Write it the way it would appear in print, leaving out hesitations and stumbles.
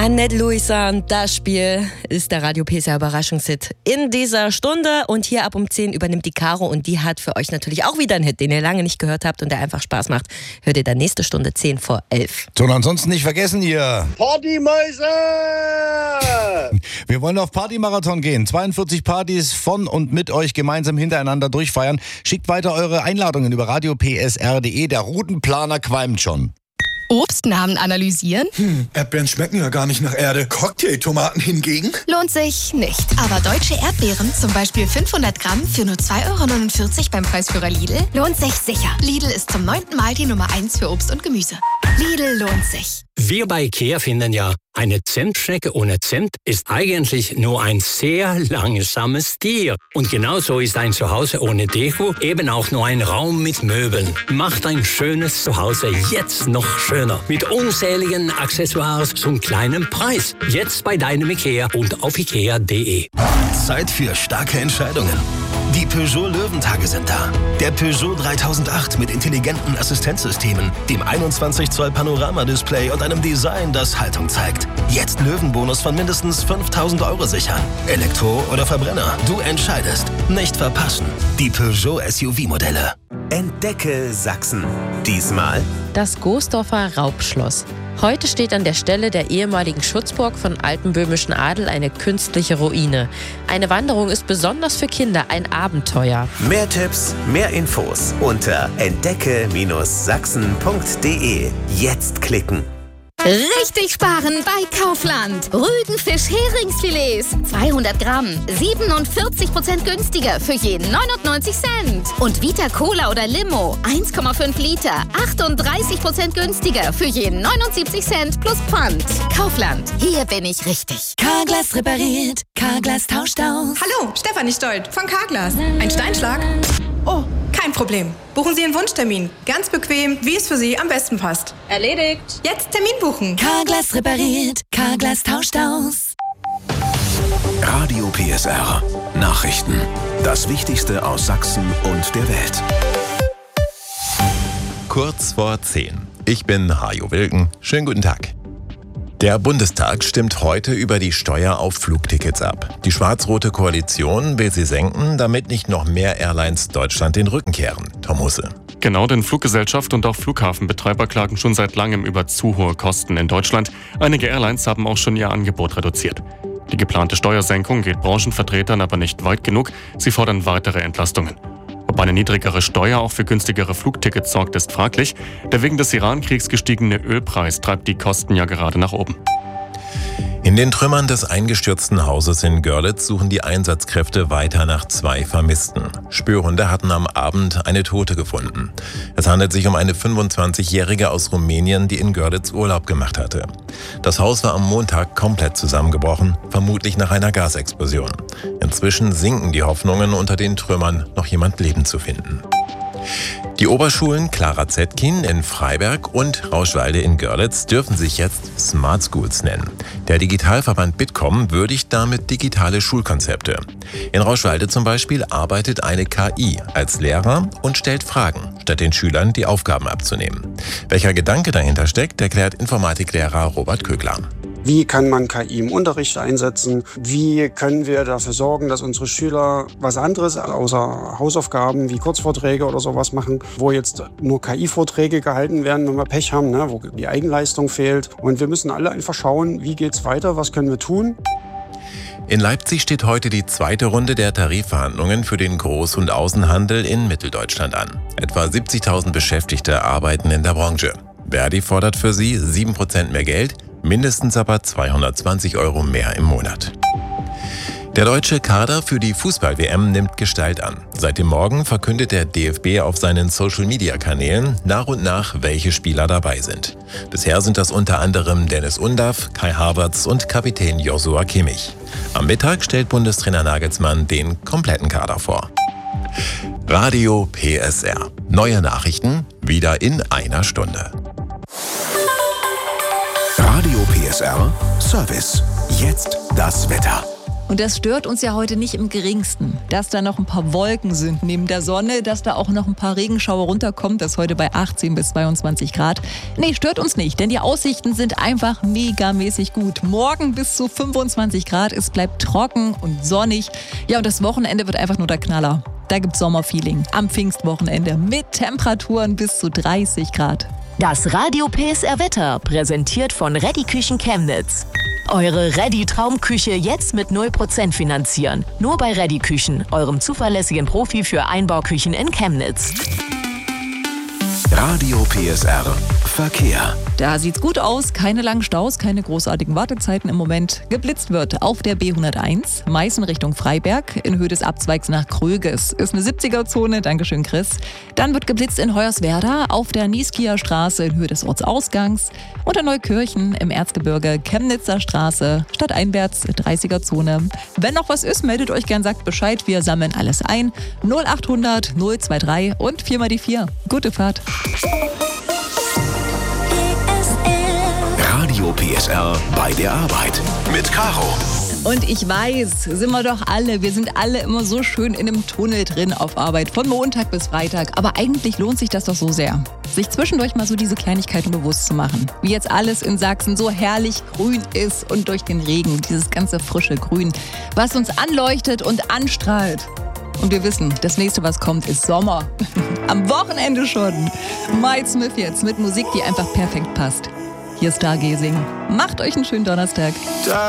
Annette Louisan, das Spiel ist der Radio PSR Überraschungshit in dieser Stunde. Und hier ab um 10 übernimmt die Caro und die hat für euch natürlich auch wieder einen Hit, den ihr lange nicht gehört habt und der einfach Spaß macht. Hört ihr dann nächste Stunde 10 vor 11. So, und ansonsten nicht vergessen hier. Partymäuse! Wir wollen auf Partymarathon gehen. 42 Partys von und mit euch gemeinsam hintereinander durchfeiern. Schickt weiter eure Einladungen über radiopsr.de. Der Routenplaner qualmt schon. Obstnamen analysieren? Erdbeeren schmecken ja gar nicht nach Erde. Cocktailtomaten hingegen? Lohnt sich nicht. Aber deutsche Erdbeeren, zum Beispiel 500 Gramm für nur 2,49 € beim Preisführer Lidl, lohnt sich sicher. Lidl ist zum 9. Mal die Nummer 1 für Obst und Gemüse. Lidl lohnt sich. Wir bei IKEA finden ja, eine Zentschnecke ohne Zimt ist eigentlich nur ein sehr langsames Tier. Und genauso ist ein Zuhause ohne Deko eben auch nur ein Raum mit Möbeln. Macht ein schönes Zuhause jetzt noch schöner. Mit unzähligen Accessoires zum kleinen Preis. Jetzt bei deinem IKEA und auf ikea.de. Zeit für starke Entscheidungen. Die Peugeot Löwentage sind da. Der Peugeot 3008 mit intelligenten Assistenzsystemen, dem 21 Zoll Panoramadisplay und einem Design, das Haltung zeigt. Jetzt Löwenbonus von mindestens 5.000 € sichern. Elektro oder Verbrenner, du entscheidest. Nicht verpassen. Die Peugeot SUV-Modelle. Entdecke Sachsen. Diesmal Das Goosdorfer Raubschloss. Heute steht an der Stelle der ehemaligen Schutzburg von altenböhmischen Adel eine künstliche Ruine. Eine Wanderung ist besonders für Kinder ein Abenteuer. mehr Tipps, mehr Infos unter entdecke-sachsen.de. Jetzt klicken. Richtig sparen bei Kaufland. Rügenfisch-Heringsfilets. 200 Gramm. 47% günstiger für jeden 99 Cent. Und Vita Cola oder Limo. 1,5 Liter. 38% günstiger für jeden 79 Cent plus Pfand. Kaufland. Hier bin ich richtig. Carglass repariert. Carglass tauscht aus. Hallo, Stefanie Stolt von Carglass. Ein Steinschlag? Oh, kein Problem. Buchen Sie einen Wunschtermin. Ganz bequem, wie es für Sie am besten passt. Erledigt. Jetzt Termin buchen. Carglass repariert. Carglass tauscht aus. Radio PSR. Nachrichten. Das Wichtigste aus Sachsen und der Welt. Kurz vor 10. Ich bin Hajo Wilken. Schönen guten Tag. Der Bundestag stimmt heute über die Steuer auf Flugtickets ab. Die schwarz-rote Koalition will sie senken, damit nicht noch mehr Airlines Deutschland den Rücken kehren. Tom Husse. Genau, denn Fluggesellschaft und auch Flughafenbetreiber klagen schon seit langem über zu hohe Kosten in Deutschland. Einige Airlines haben auch schon ihr Angebot reduziert. Die geplante Steuersenkung geht Branchenvertretern aber nicht weit genug. Sie fordern weitere Entlastungen. Ob eine niedrigere Steuer auch für günstigere Flugtickets sorgt, ist fraglich. Der wegen des Iran-Kriegs gestiegene Ölpreis treibt die Kosten ja gerade nach oben. In den Trümmern des eingestürzten Hauses in Görlitz suchen die Einsatzkräfte weiter nach 2 Vermissten. Spürhunde hatten am Abend eine Tote gefunden. Es handelt sich um eine 25-Jährige aus Rumänien, die in Görlitz Urlaub gemacht hatte. Das Haus war am Montag komplett zusammengebrochen, vermutlich nach einer Gasexplosion. Inzwischen sinken die Hoffnungen, unter den Trümmern noch jemand lebend zu finden. Die Oberschulen Clara Zetkin in Freiberg und Rauschwalde in Görlitz dürfen sich jetzt Smart Schools nennen. Der Digitalverband Bitkom würdigt damit digitale Schulkonzepte. In Rauschwalde zum Beispiel arbeitet eine KI als Lehrer und stellt Fragen, statt den Schülern die Aufgaben abzunehmen. Welcher Gedanke dahinter steckt, erklärt Informatiklehrer Robert Kögler. Wie kann man KI im Unterricht einsetzen? Wie können wir dafür sorgen, dass unsere Schüler was anderes außer Hausaufgaben wie Kurzvorträge oder sowas machen, wo jetzt nur KI-Vorträge gehalten werden, wenn wir Pech haben, wo die Eigenleistung fehlt. Und wir müssen alle einfach schauen, wie geht's weiter, was können wir tun? In Leipzig steht heute die 2. Runde der Tarifverhandlungen für den Groß- und Außenhandel in Mitteldeutschland an. Etwa 70.000 Beschäftigte arbeiten in der Branche. Verdi fordert für sie 7% mehr Geld, mindestens aber 220 € mehr im Monat. Der deutsche Kader für die Fußball-WM nimmt Gestalt an. Seit dem Morgen verkündet der DFB auf seinen Social-Media-Kanälen nach und nach, welche Spieler dabei sind. Bisher sind das unter anderem Dennis Undaff, Kai Havertz und Kapitän Joshua Kimmich. Am Mittag stellt Bundestrainer Nagelsmann den kompletten Kader vor. Radio PSR. Neue Nachrichten wieder in einer Stunde. Radio PSR Service. Jetzt das Wetter. Und das stört uns ja heute nicht im geringsten. Dass da noch ein paar Wolken sind neben der Sonne, dass da auch noch ein paar Regenschauer runterkommt, das ist heute bei 18 bis 22 Grad. Nee, stört uns nicht, denn die Aussichten sind einfach megamäßig gut. Morgen bis zu 25 Grad, es bleibt trocken und sonnig. Ja, und das Wochenende wird einfach nur der Knaller. Da gibt's Sommerfeeling am Pfingstwochenende mit Temperaturen bis zu 30 Grad. Das Radio PSR Wetter, präsentiert von Reddy Küchen Chemnitz. Eure Reddy Traumküche jetzt mit 0% finanzieren. Nur bei Reddy Küchen, eurem zuverlässigen Profi für Einbauküchen in Chemnitz. Radio PSR Verkehr. Da sieht's gut aus, keine langen Staus, keine großartigen Wartezeiten im Moment. Geblitzt wird auf der B101, Meißen Richtung Freiberg, in Höhe des Abzweigs nach Kröges. Ist eine 70er-Zone, Dankeschön Chris. Dann wird geblitzt in Hoyerswerda auf der Nieskieer Straße in Höhe des Ortsausgangs. Und in Neukirchen im Erzgebirge, Chemnitzer Straße, stadteinwärts 30er-Zone. Wenn noch was ist, meldet euch gern, sagt Bescheid, wir sammeln alles ein. 0800 023 und 4 mal die 4. Gute Fahrt. Radio PSR bei der Arbeit mit Caro. Und ich weiß, sind wir doch alle, wir sind alle immer so schön in einem Tunnel drin auf Arbeit, von Montag bis Freitag. Aber eigentlich lohnt sich das doch so sehr, sich zwischendurch mal so diese Kleinigkeiten bewusst zu machen. Wie jetzt alles in Sachsen so herrlich grün ist und durch den Regen, dieses ganze frische Grün, was uns anleuchtet und anstrahlt. Und wir wissen, das nächste, was kommt, ist Sommer. Am Wochenende schon. Mike Smith jetzt mit Musik, die einfach perfekt passt. Hier ist Stargazing. Macht euch einen schönen Donnerstag.